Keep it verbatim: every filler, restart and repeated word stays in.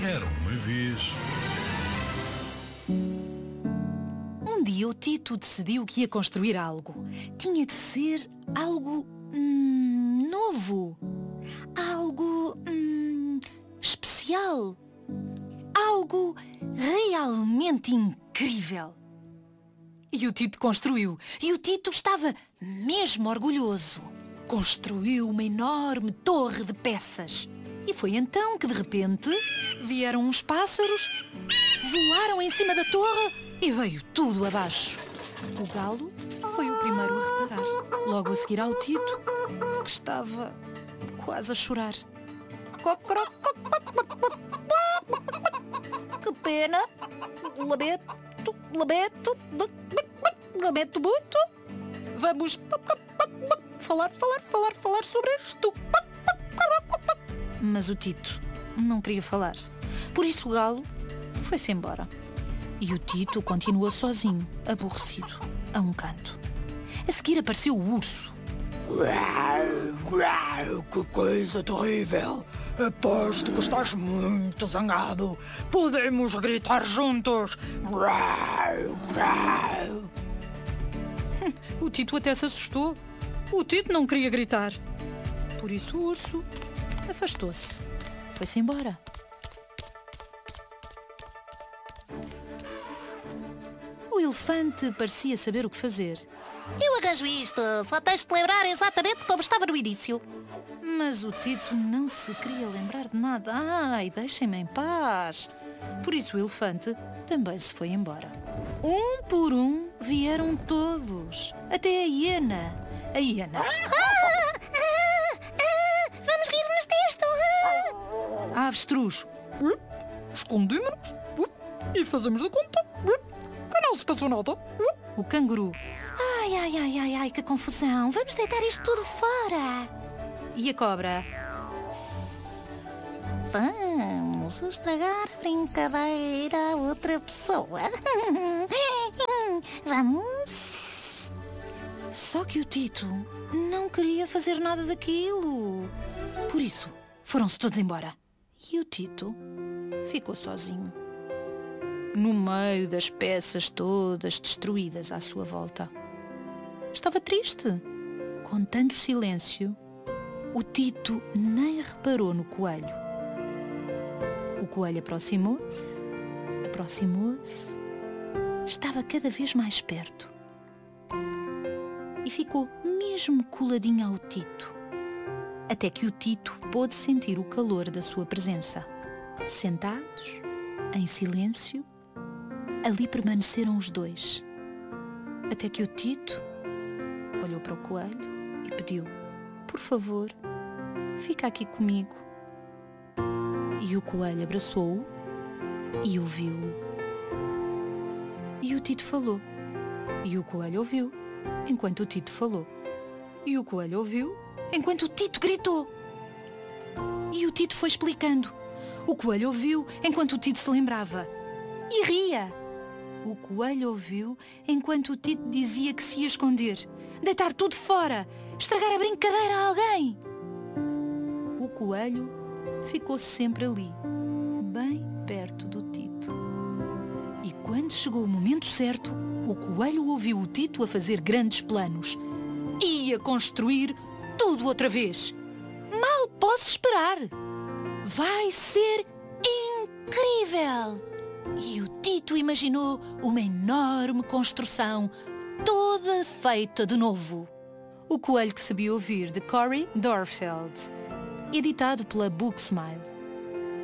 Era uma vez. Um dia o Tito decidiu que ia construir algo. Tinha de ser algo hum, novo. Algo hum, especial. Algo realmente incrível. E o Tito construiu. E o Tito estava mesmo orgulhoso. Construiu uma enorme torre de peças. E foi então que de repente vieram uns pássaros, voaram em cima da torre e veio tudo abaixo. O galo foi o primeiro a reparar. Logo a seguir ao Tito, que estava quase a chorar. Que pena. Lamento, lamento, lamento muito. Vamos falar, falar, falar, falar sobre isto. Mas o Tito não queria falar. Por isso o galo foi-se embora. E o Tito continuou sozinho, aborrecido, a um canto. A seguir apareceu o urso. Que coisa terrível! Aposto que estás muito zangado. Podemos gritar juntos. O Tito até se assustou. O Tito não queria gritar. Por isso o urso afastou-se. Foi-se embora. O elefante parecia saber o que fazer. Eu arranjo isto, só tens de lembrar exatamente como estava no início. Mas o Tito não se queria lembrar de nada. Ai, deixem-me em paz. Por isso o elefante também se foi embora. Um por um vieram todos. Até a hiena. A hiena. Ah, ah, ah, vamos rir-nos disto. Ah. A avestruz. Escondemos-nos e fazemos de conta que não se passou nada. O canguru. Ai, ai, ai, ai, ai, que confusão. Vamos deitar isto tudo fora. E a cobra. Vamos estragar a brincadeira a outra pessoa. Vamos. Só que o Tito não queria fazer nada daquilo. Por isso, foram-se todos embora. E o Tito ficou sozinho, no meio das peças todas destruídas à sua volta. Estava triste. Com tanto silêncio, o Tito nem reparou no coelho. O coelho aproximou-se, aproximou-se, estava cada vez mais perto. E ficou mesmo coladinho ao Tito, até que o Tito pôde sentir o calor da sua presença. Sentados, em silêncio, ali permaneceram os dois, até que o Tito olhou para o coelho e pediu: por favor, fica aqui comigo. E o coelho abraçou-o e ouviu-o. E o Tito falou. E o coelho ouviu, enquanto o Tito falou. E o coelho ouviu, enquanto o Tito gritou. E o Tito foi explicando. O coelho ouviu, enquanto o Tito se lembrava. E ria. O coelho ouviu, enquanto o Tito dizia que se ia esconder, deitar tudo fora, estragar a brincadeira a alguém. O coelho ficou sempre ali, bem perto do Tito. E quando chegou o momento certo, o coelho ouviu o Tito a fazer grandes planos. Ia construir tudo outra vez. Mal posso esperar. Vai ser incrível! E o Tito imaginou uma enorme construção, toda feita de novo. O Coelho que Sabia Ouvir, de Cory Dorfeld. Editado pela Booksmile.